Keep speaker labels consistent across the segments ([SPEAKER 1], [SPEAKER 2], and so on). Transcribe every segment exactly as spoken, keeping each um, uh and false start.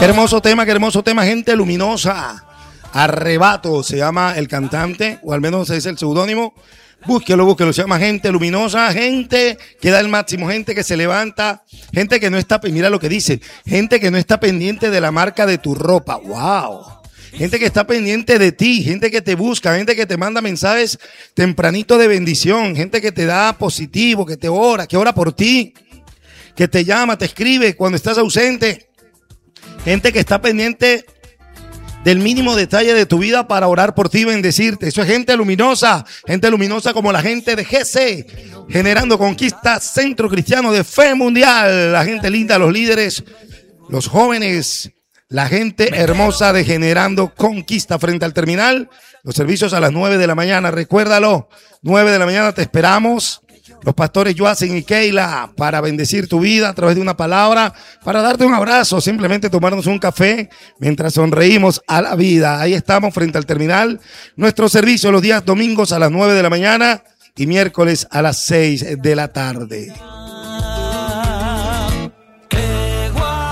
[SPEAKER 1] Qué hermoso tema, qué hermoso tema, gente luminosa. Arrebato se llama el cantante, o al menos ese es el seudónimo. Búsquelo, búsquelo, se llama Gente Luminosa, gente que da el máximo, gente que se levanta, gente que no está, mira lo que dice, gente que no está pendiente de la marca de tu ropa, wow. Gente que está pendiente de ti, gente que te busca, gente que te manda mensajes tempranito de bendición, gente que te da positivo, que te ora, que ora por ti, que te llama, te escribe cuando estás ausente. Gente que está pendiente del mínimo detalle de tu vida para orar por ti y bendecirte. Eso es gente luminosa, gente luminosa como la gente de G C, Generando Conquista, Centro Cristiano de Fe Mundial. La gente linda, los líderes, los jóvenes, la gente hermosa de Generando Conquista frente al terminal. Los servicios a las nueve de la mañana, recuérdalo, nueve de la mañana te esperamos. Los pastores Joacin y Keila para bendecir tu vida a través de una palabra, para darte un abrazo, simplemente tomarnos un café mientras sonreímos a la vida. Ahí estamos frente al terminal. Nuestro servicio los días domingos a las nueve de la mañana y miércoles a las seis de la tarde.
[SPEAKER 2] Qué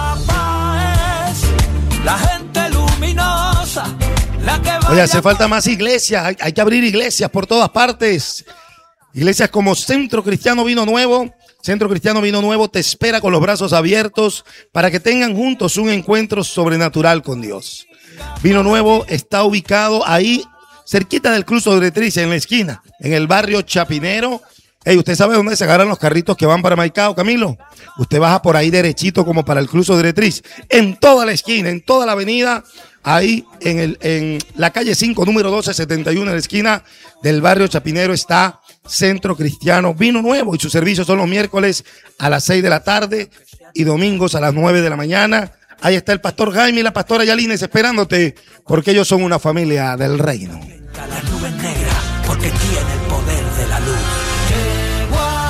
[SPEAKER 2] guapa es la gente luminosa, la que
[SPEAKER 1] Oye, hace falta más iglesias, hay, hay que abrir iglesias por todas partes. Iglesias como Centro Cristiano Vino Nuevo, Centro Cristiano Vino Nuevo te espera con los brazos abiertos para que tengan juntos un encuentro sobrenatural con Dios. Vino Nuevo está ubicado ahí, cerquita del Cruzo de Dretriz, en la esquina, en el barrio Chapinero. Hey, ¿usted sabe dónde se agarran los carritos que van para Maicao, Camilo? Usted baja por ahí derechito como para el Cruzo de Dretriz, en toda la esquina, en toda la avenida. Ahí en, el, en la calle cinco, número doce setenta y uno, en la esquina del barrio Chapinero está Centro Cristiano Vino Nuevo y sus servicios son los miércoles a las seis de la tarde y domingos a las nueve de la mañana. Ahí está el pastor Jaime y la pastora Yalines esperándote porque ellos son una familia del reino.
[SPEAKER 2] La nube es negra porque tiene el poder de la luz. Qué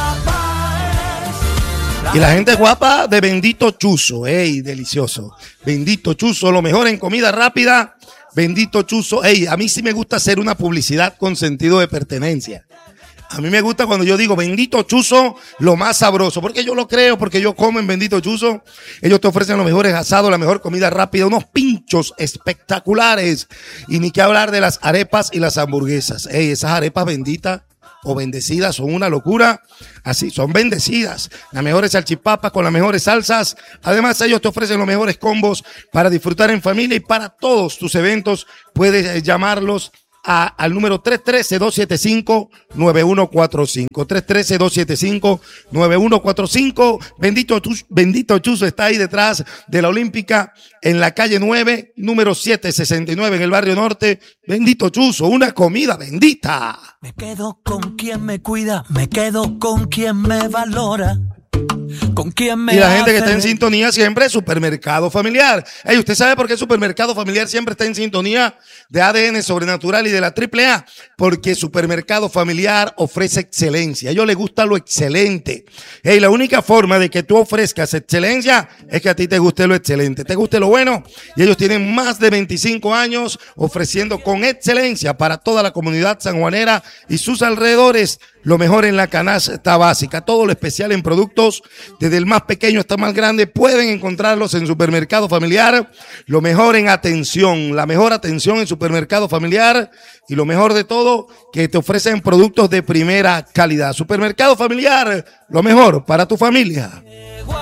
[SPEAKER 2] guapa es.
[SPEAKER 1] Y la gente guapa de Bendito Chuzo, ey, delicioso. Bendito Chuzo, lo mejor en comida rápida. Bendito Chuzo, ey, a mí sí me gusta hacer una publicidad con sentido de pertenencia. A mí me gusta cuando yo digo Bendito Chuzo, lo más sabroso, porque yo lo creo, porque yo como en Bendito Chuzo. Ellos te ofrecen los mejores asados, la mejor comida rápida, unos pinchos espectaculares. Y ni que hablar de las arepas y las hamburguesas. Ey, esas arepas benditas o bendecidas son una locura. Así, son bendecidas. Las mejores salchipapas con las mejores salsas. Además, ellos te ofrecen los mejores combos para disfrutar en familia y para todos tus eventos. Puedes llamarlos A, al número tres uno tres, dos siete cinco, nueve uno cuatro cinco. tres uno tres, dos siete cinco, nueve uno cuatro cinco. Bendito, Bendito Chuzo está ahí detrás de la Olímpica, en la calle nueve, número setecientos sesenta y nueve, en el barrio norte. Bendito Chuzo, una comida bendita.
[SPEAKER 2] Me quedo con quien me cuida, me quedo con quien me valora. ¿Con quién me
[SPEAKER 1] Y la gente que está en
[SPEAKER 2] hace?
[SPEAKER 1] sintonía siempre es Supermercado Familiar. Hey, ¿usted sabe por qué Supermercado Familiar siempre está en sintonía de A D N Sobrenatural y de la triple A? Porque Supermercado Familiar ofrece excelencia. A ellos les gusta lo excelente. Hey, la única forma de que tú ofrezcas excelencia es que a ti te guste lo excelente, te guste lo bueno. Y ellos tienen más de veinticinco años ofreciendo con excelencia para toda la comunidad sanjuanera y sus alrededores lo mejor en la canasta básica. Todo lo especial en productos, desde el más pequeño hasta el más grande, pueden encontrarlos en Supermercado Familiar. Lo mejor en atención, la mejor atención en Supermercado Familiar. Y lo mejor de todo, que te ofrecen productos de primera calidad. Supermercado Familiar, lo mejor para tu familia.